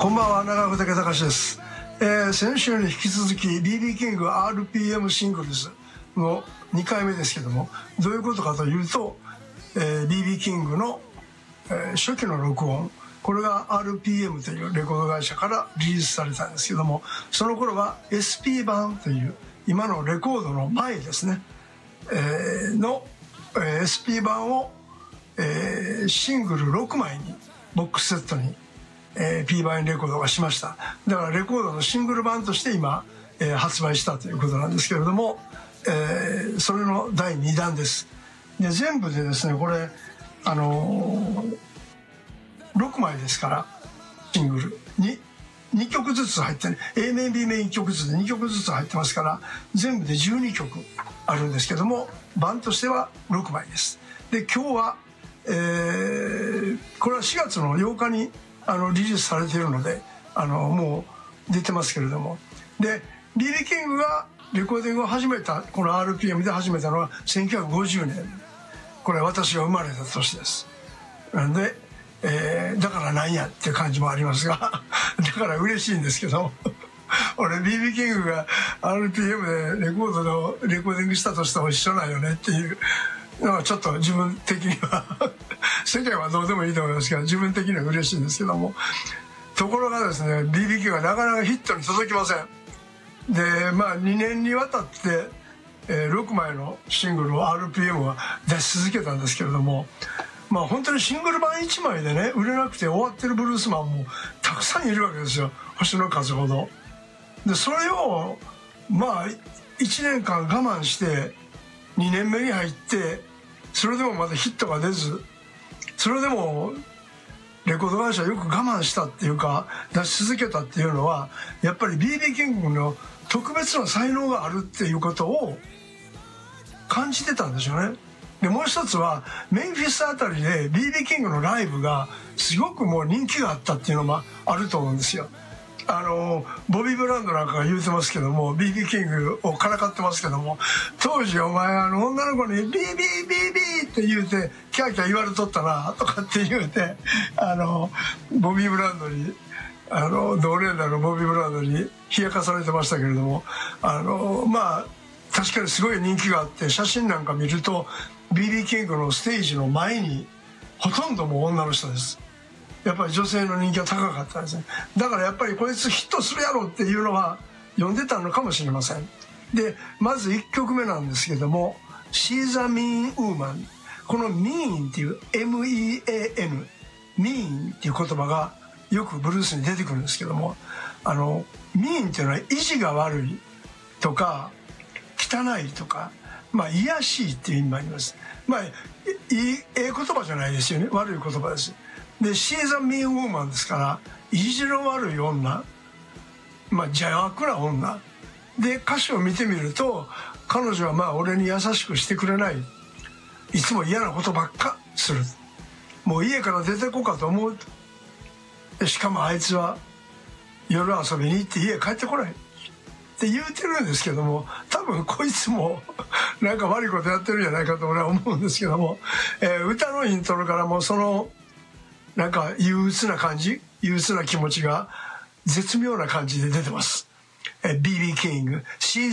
こんばんは、長尾武隆です。先週に引き続き BB キング RPM シングルズの2回目ですけども、どういうことかというと、BB キングの、初期の録音、これが RPM というレコード会社からリリースされたんですけども、その頃は SP 版という今のレコードの前ですね、の、SP 版を、シングル6枚にボックスセットにP 版レコードがしました。だからレコードのシングル版として今、発売したということなんですけれども、それの第2弾です。で全部でですね、これ6枚ですから、シングルに2曲ずつ入ってね、A 面 B 面1曲ずつで2曲ずつ入ってますから、全部で12曲あるんですけども、版としては6枚です。で今日は、これは4月の8日にリリースされているので、もう出てますけれども、で BB キングがレコーディングを始めた、この RPM で始めたのは1950年、これは私が生まれた年です。なんで、だからなんやっていう感じもありますがだから嬉しいんですけど俺 BB キングが RPM でレコーディングしたとしても一緒なんよねっていうのはちょっと自分的には世界はどうでもいいと思いますけど、自分的には嬉しいんですけども、ところがですね、 BB キングがなかなかヒットに届きません。で2年にわたって、6枚のシングルを RPM は出し続けたんですけれども、本当にシングル版1枚でね売れなくて終わってるブルースマンもたくさんいるわけですよ、星の数ほど。でそれを1年間我慢して2年目に入って、それでもまだヒットが出ず、それでもレコード会社よく我慢したっていうか出し続けたっていうのは、やっぱり BB キングの特別な才能があるっていうことを感じてたんでしょうね。でもう一つはメンフィスあたりで BB キングのライブがすごくもう人気があったっていうのもあると思うんですよ。ボビー・ブランドなんかが言うてますけども、 BB キングをからかってますけども、当時お前女の子に「ビービービービー」って言うてキャーキャー言われとったなとかって言うて、ボビー・ブランドに同年代のボビー・ブランドに冷やかされてましたけれども、確かにすごい人気があって、写真なんか見ると BB キングのステージの前にほとんどもう女の人です。やっぱり女性の人気が高かったんですね。だからやっぱりこいつヒットするやろっていうのは読んでたのかもしれません。でまず1曲目なんですけども、 She's a Mean Woman。 この Mean っていう MEAN Mean っていう言葉がよくブルースに出てくるんですけども、Mean っていうのは意地が悪いとか汚いとか、卑しいっていう意味もあります。いい言葉じゃないですよね、悪い言葉です。で She's a mean woman ですから、意地の悪い女、邪悪な女で、歌詞を見てみると彼女は俺に優しくしてくれない、いつも嫌なことばっかする、もう家から出てこうかと思うと、しかもあいつは夜遊びに行って家帰ってこないって言うてるんですけども、多分こいつもなんか悪いことやってるんじゃないかと俺は思うんですけども、歌のイントロからもそのなんか憂鬱な感じ、憂鬱な気持ちが絶妙な感じで出てます。BB キング